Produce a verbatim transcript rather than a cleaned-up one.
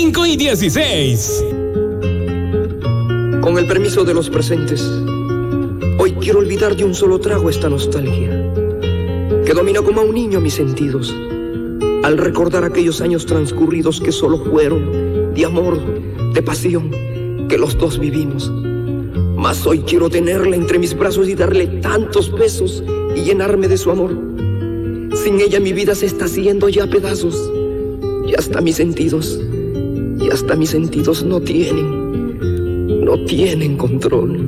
cinco y dieciséis. Con el permiso de los presentes, hoy quiero olvidar de un solo trago esta nostalgia que domina como a un niño mis sentidos al recordar aquellos años transcurridos que solo fueron de amor, de pasión, que los dos vivimos. Mas hoy quiero tenerla entre mis brazos y darle tantos besos y llenarme de su amor. Sin ella mi vida se está haciendo ya pedazos y hasta mis sentidos, y hasta mis sentidos no tienen, no tienen control.